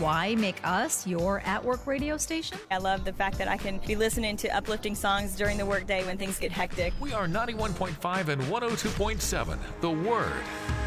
Why make us your at-work radio station? I love the fact that I can be listening to uplifting songs during the workday when things get hectic. We are 91.5 and 102.7, The Word.